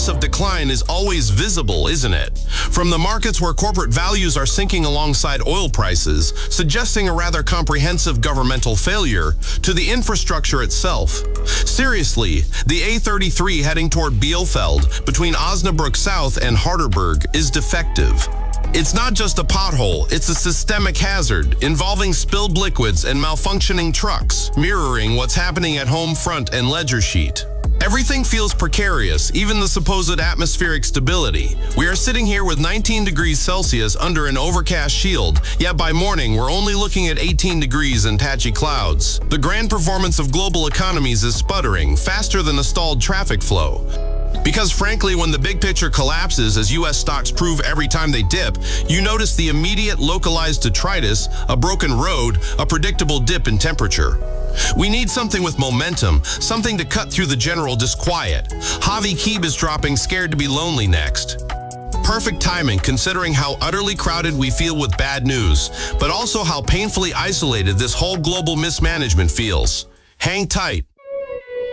of decline is always visible, isn't it? From the markets where corporate values are sinking alongside oil prices, suggesting a rather comprehensive governmental failure, to the infrastructure itself. Seriously, the A33 heading toward Bielefeld between Osnabrück South and Harderberg is defective. It's not just a pothole, it's a systemic hazard involving spilled liquids and malfunctioning trucks, mirroring what's happening at home front and ledger sheet. Everything feels precarious, even the supposed atmospheric stability. We are sitting here with 19 degrees Celsius under an overcast shield, yet by morning we're only looking at 18 degrees and patchy clouds. The grand performance of global economies is sputtering, faster than a stalled traffic flow. Because frankly, when the big picture collapses, as US stocks prove every time they dip, you notice the immediate localized detritus, a broken road, a predictable dip in temperature. We need something with momentum, something to cut through the general disquiet. Javi Keeb is dropping Scared to be Lonely next. Perfect timing considering how utterly crowded we feel with bad news, but also how painfully isolated this whole global mismanagement feels. Hang tight.